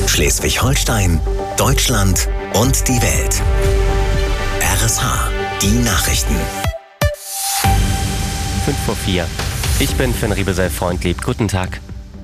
Schleswig-Holstein, Deutschland und die Welt. RSH, die Nachrichten. 5:04. Ich bin Finn Riebesell-Freundlieb. Guten Tag.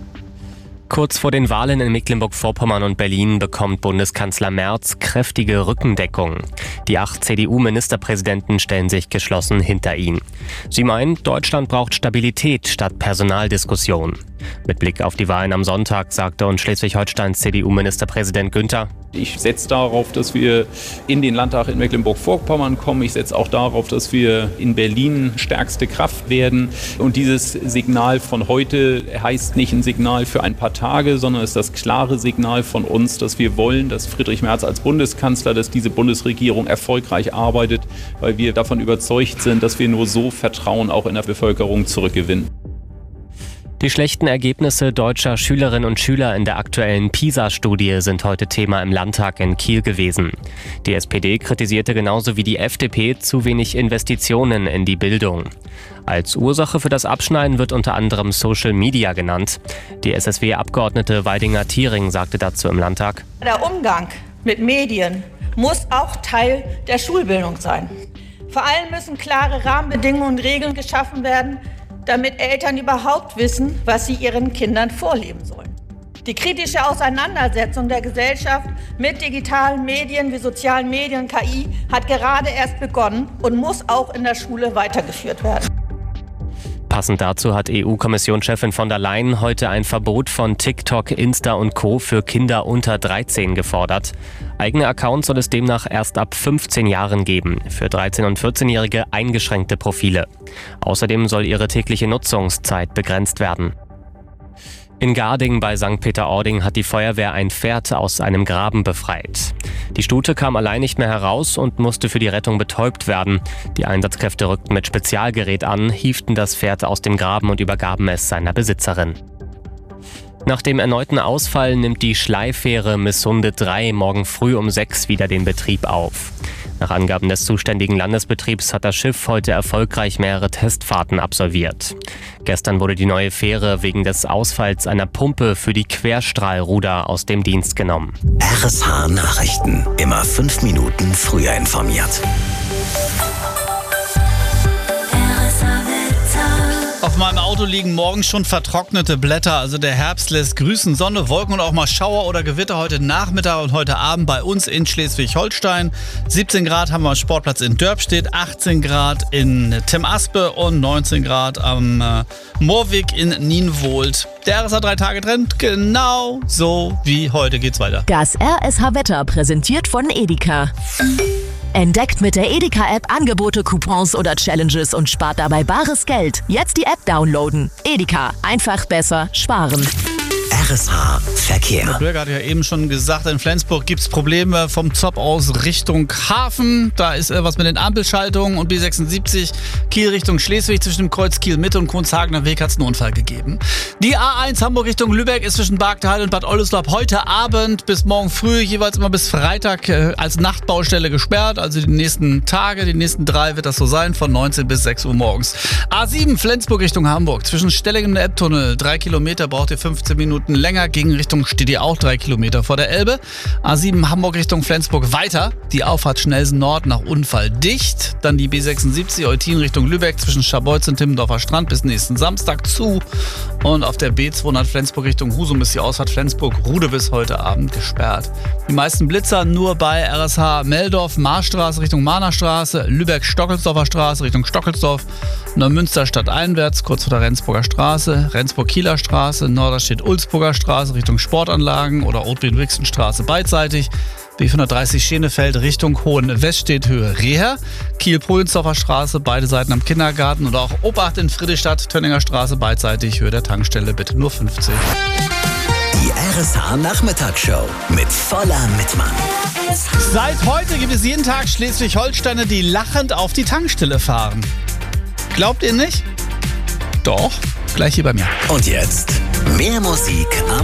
Kurz vor den Wahlen in Mecklenburg-Vorpommern und Berlin bekommt Bundeskanzler Merz kräftige Rückendeckung. Die 8 CDU-Ministerpräsidenten stellen sich geschlossen hinter ihn. Sie meinen, Deutschland braucht Stabilität statt Personaldiskussion. Mit Blick auf die Wahlen am Sonntag sagte uns Schleswig-Holsteins CDU-Ministerpräsident Günther: Ich setze darauf, dass wir in den Landtag in Mecklenburg-Vorpommern kommen. Ich setze auch darauf, dass wir in Berlin stärkste Kraft werden. Und dieses Signal von heute heißt nicht ein Signal für ein paar Tage, sondern ist das klare Signal von uns, dass wir wollen, dass Friedrich Merz als Bundeskanzler, dass diese Bundesregierung erfolgreich arbeitet, weil wir davon überzeugt sind, dass wir nur so Vertrauen auch in der Bevölkerung zurückgewinnen. Die schlechten Ergebnisse deutscher Schülerinnen und Schüler in der aktuellen PISA-Studie sind heute Thema im Landtag in Kiel gewesen. Die SPD kritisierte genauso wie die FDP zu wenig Investitionen in die Bildung. Als Ursache für das Abschneiden wird unter anderem Social Media genannt. Die SSW-Abgeordnete Weidinger-Thiering sagte dazu im Landtag: Der Umgang mit Medien muss auch Teil der Schulbildung sein. Vor allem müssen klare Rahmenbedingungen und Regeln geschaffen werden, damit Eltern überhaupt wissen, was sie ihren Kindern vorleben sollen. Die kritische Auseinandersetzung der Gesellschaft mit digitalen Medien wie sozialen Medien und KI hat gerade erst begonnen und muss auch in der Schule weitergeführt werden. Passend dazu hat EU-Kommissionschefin von der Leyen heute ein Verbot von TikTok, Insta und Co. für Kinder unter 13 gefordert. Eigene Accounts soll es demnach erst ab 15 Jahren geben, für 13- und 14-Jährige eingeschränkte Profile. Außerdem soll ihre tägliche Nutzungszeit begrenzt werden. In Garding bei St. Peter-Ording hat die Feuerwehr ein Pferd aus einem Graben befreit. Die Stute kam allein nicht mehr heraus und musste für die Rettung betäubt werden. Die Einsatzkräfte rückten mit Spezialgerät an, hieften das Pferd aus dem Graben und übergaben es seiner Besitzerin. Nach dem erneuten Ausfall nimmt die Schleifähre Missunde 3 morgen früh um 6 wieder den Betrieb auf. Nach Angaben des zuständigen Landesbetriebs hat das Schiff heute erfolgreich mehrere Testfahrten absolviert. Gestern wurde die neue Fähre wegen des Ausfalls einer Pumpe für die Querstrahlruder aus dem Dienst genommen. RSH Nachrichten. Immer 5 Minuten früher informiert. Auf meinem Auto liegen morgen schon vertrocknete Blätter, also der Herbst lässt grüßen. Sonne, Wolken und auch mal Schauer oder Gewitter heute Nachmittag und heute Abend bei uns in Schleswig-Holstein. 17 Grad haben wir am Sportplatz in Dörpstedt, 18 Grad in Temaspe und 19 Grad am Moorweg in Nienwohld. Der RSH 3-Tage-Trend, genau so wie heute geht's weiter. Das RSH-Wetter präsentiert von Edeka. Entdeckt mit der Edeka-App Angebote, Coupons oder Challenges und spart dabei bares Geld. Jetzt die App downloaden. Edeka, einfach besser sparen. RSH Verkehr. Bürger hat ja eben schon gesagt, in Flensburg gibt es Probleme vom Zopp aus Richtung Hafen. Da ist was mit den Ampelschaltungen und B76 Kiel Richtung Schleswig zwischen dem Kreuz Kiel Mitte und Kunshagener Weg hat es einen Unfall gegeben. Die A1 Hamburg Richtung Lübeck ist zwischen Bargteheide und Bad Oldesloe heute Abend bis morgen früh jeweils immer bis Freitag als Nachtbaustelle gesperrt. Also die nächsten Tage, die nächsten 3 wird das so sein, von 19 bis 6 Uhr morgens. A7 Flensburg Richtung Hamburg zwischen Stellingen und Ebbtunnel 3 Kilometer, braucht ihr 15 Minuten länger. Gegenrichtung steht ihr auch 3 Kilometer vor der Elbe. A7 Hamburg Richtung Flensburg weiter. Die Auffahrt Schnellsen Nord nach Unfall dicht. Dann die B76 Eutin Richtung Lübeck zwischen Scharbeutz und Timmendorfer Strand bis nächsten Samstag zu. Und auf der B200 Flensburg Richtung Husum ist die Ausfahrt Flensburg-Rude bis heute Abend gesperrt. Die meisten Blitzer nur bei RSH Meldorf, Marstraße Richtung Mahnerstraße, Lübeck-Stockelsdorfer Straße Richtung Stockelsdorf, Neumünster stadteinwärts kurz vor der Rendsburger Straße, Rendsburg-Kieler Straße, Norderstedt-Ulzburger Straße Richtung Sportanlagen oder Rotwin-Wixen-Straße beidseitig, B130 Schenefeld Richtung Hohenweststedt Höhe Reher, Kiel-Prohlensdorfer Straße, beide Seiten am Kindergarten oder auch Obacht in Friedrichstadt, Tönninger Straße beidseitig Höhe der Tankstelle, bitte nur 50. Die RSH Nachmittagsshow mit voller Mitmann. Seit heute gibt es jeden Tag Schleswig-Holsteiner, die lachend auf die Tankstelle fahren. Glaubt ihr nicht? Doch, gleich hier bei mir. Und jetzt mehr Musik